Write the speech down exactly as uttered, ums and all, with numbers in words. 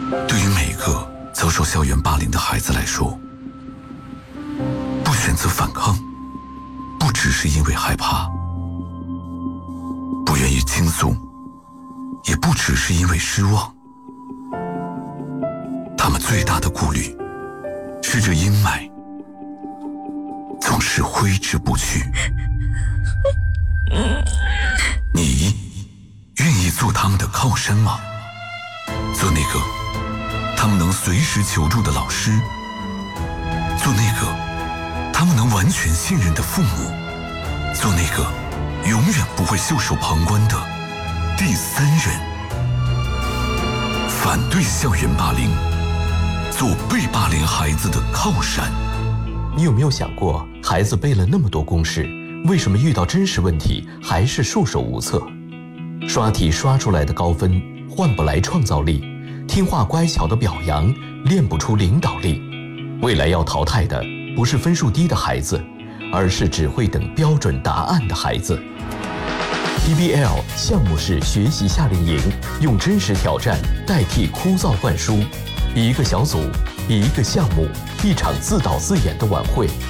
对于每个遭受校园霸凌的孩子来说，不选择反抗，不只是因为害怕，不愿意倾诉，也不只是因为失望。他们最大的顾虑是这阴霾总是挥之不去。你愿意做他们的靠山吗？做那个他们能随时求助的老师，做那个他们能完全信任的父母，做那个永远不会袖手旁观的第三人。反对校园霸凌，做被霸凌孩子的靠山。 你有没有想过，孩子背了那么多公式，为什么遇到真实问题还是束手无策？刷题刷出来的高分换不来创造力，听话乖巧的表扬练不出领导力。未来要淘汰的不是分数低的孩子，而是只会等标准答案的孩子。P B L 项目式学习夏令营，用真实挑战代替枯燥灌输。一个小组，一个项目，一场自导自演的晚会。